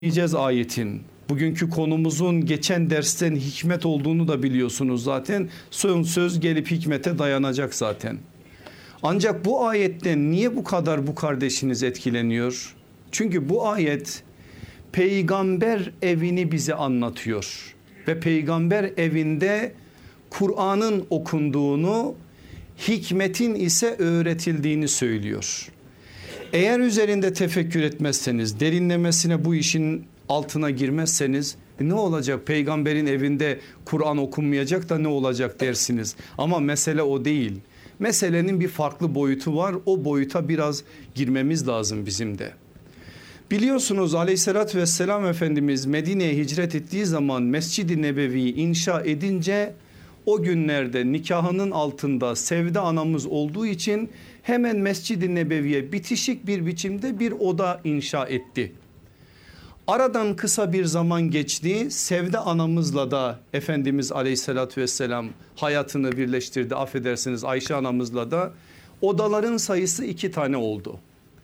Diyeceğiz ayetin. Bugünkü konumuzun geçen dersten hikmet olduğunu da biliyorsunuz zaten. Son söz gelip hikmete dayanacak zaten. Ancak bu ayetten niye bu kadar bu kardeşiniz etkileniyor? Çünkü bu ayet peygamber evini bize anlatıyor. Ve peygamber evinde Kur'an'ın okunduğunu, hikmetin ise öğretildiğini söylüyor. Eğer üzerinde tefekkür etmezseniz, derinlemesine bu işin altına girmezseniz ne olacak? Peygamberin evinde Kur'an okunmayacak da ne olacak dersiniz. Ama mesele o değil. Meselenin bir farklı boyutu var. O boyuta biraz girmemiz lazım bizim de. Biliyorsunuz aleyhissalatü vesselam Efendimiz Medine'ye hicret ettiği zaman Mescid-i Nebevi'yi inşa edince o günlerde nikahının altında Sevde anamız olduğu için hemen Mescid-i Nebevi'ye bitişik bir biçimde bir oda inşa etti. Aradan kısa bir zaman geçti. Sevde anamızla da Efendimiz aleyhissalatü vesselam hayatını birleştirdi. Affedersiniz, Ayşe anamızla da odaların sayısı 2 tane oldu.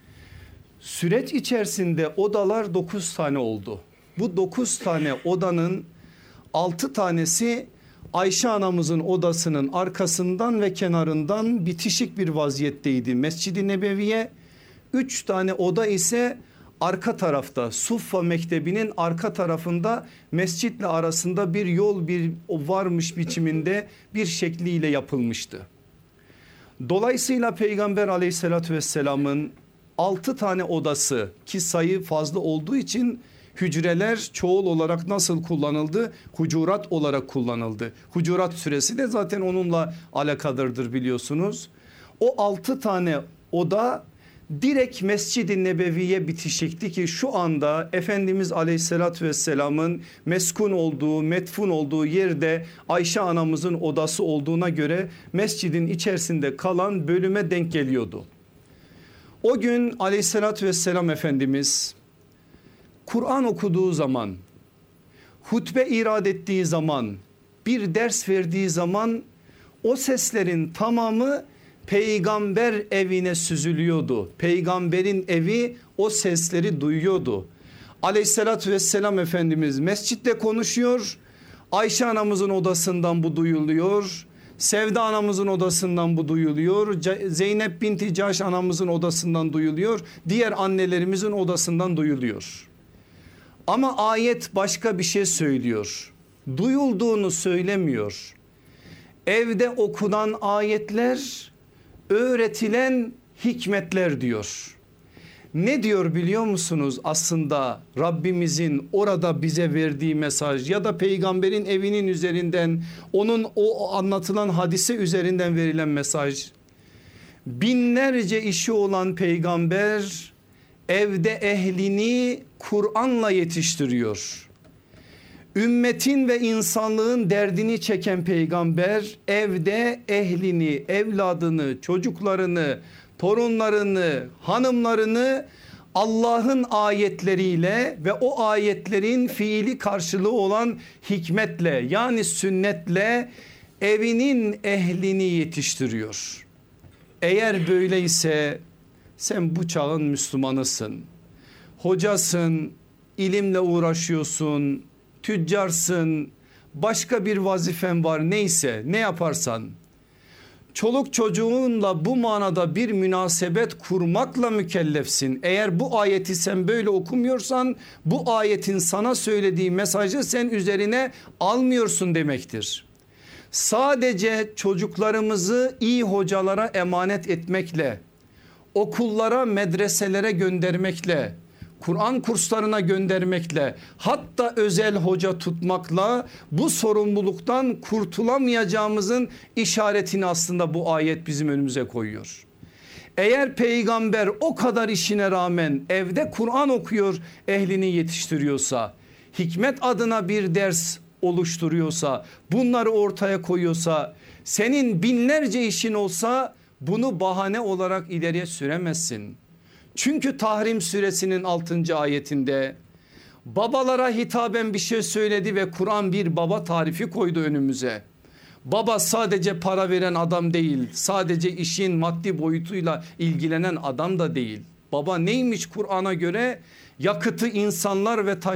Süreç içerisinde odalar 9 tane oldu. Bu 9 tane odanın 6 tanesi Ayşe anamızın odasının arkasından ve kenarından bitişik bir vaziyetteydi Mescid-i Nebevi'ye. 3 tane oda ise arka tarafta, Suffa Mektebi'nin arka tarafında mescitle arasında bir yol bir varmış biçiminde bir şekliyle yapılmıştı. Dolayısıyla Peygamber aleyhissalatü vesselamın 6 tane odası, ki sayı fazla olduğu için hücreler çoğul olarak nasıl kullanıldı? Hucurat olarak kullanıldı. Hucurat süresi de zaten onunla alakadardır biliyorsunuz. O 6 tane oda direkt Mescid-i Nebevi'ye bitişikti ki şu anda Efendimiz aleyhissalatü vesselamın meskun olduğu, metfun olduğu yerde Ayşe anamızın odası olduğuna göre mescidin içerisinde kalan bölüme denk geliyordu. O gün aleyhissalatü vesselam Efendimiz Kur'an okuduğu zaman, hutbe irad ettiği zaman, bir ders verdiği zaman o seslerin tamamı peygamber evine süzülüyordu. Peygamberin evi o sesleri duyuyordu. Aleyhissalatü vesselam Efendimiz mescitte konuşuyor. Ayşe anamızın odasından bu duyuluyor. Sevda anamızın odasından bu duyuluyor. Zeynep binti Cahş anamızın odasından duyuluyor. Diğer annelerimizin odasından duyuluyor. Ama ayet başka bir şey söylüyor. Duyulduğunu söylemiyor. Evde okunan ayetler, öğretilen hikmetler diyor. Ne diyor biliyor musunuz? Aslında Rabbimizin orada bize verdiği mesaj ya da peygamberin evinin üzerinden, onun o anlatılan hadise üzerinden verilen mesaj. Binlerce işi olan peygamber evde ehlini Kur'an'la yetiştiriyor. Ümmetin ve insanlığın derdini çeken peygamber evde ehlini, evladını, çocuklarını, torunlarını, hanımlarını Allah'ın ayetleriyle ve o ayetlerin fiili karşılığı olan hikmetle, yani sünnetle evinin ehlini yetiştiriyor. Eğer böyleyse sen bu çağın Müslümanısın. Hocasın, ilimle uğraşıyorsun, tüccarsın, başka bir vazifen var, neyse, ne yaparsan. Çoluk çocuğunla bu manada bir münasebet kurmakla mükellefsin. Eğer bu ayeti sen böyle okumuyorsan bu ayetin sana söylediği mesajı sen üzerine almıyorsun demektir. Sadece çocuklarımızı iyi hocalara emanet etmekle, okullara, medreselere göndermekle, Kur'an kurslarına göndermekle, hatta özel hoca tutmakla bu sorumluluktan kurtulamayacağımızın işaretini aslında bu ayet bizim önümüze koyuyor. Eğer peygamber o kadar işine rağmen evde Kur'an okuyor, ehlini yetiştiriyorsa, hikmet adına bir ders oluşturuyorsa, bunları ortaya koyuyorsa, senin binlerce işin olsa bunu bahane olarak ileriye süremezsin. Çünkü Tahrim suresinin 6. ayetinde babalara hitaben bir şey söyledi ve Kur'an bir baba tarifi koydu önümüze. Baba sadece para veren adam değil, sadece işin maddi boyutuyla ilgilenen adam da değil. Baba neymiş Kur'an'a göre? Yakıtı insanlar ve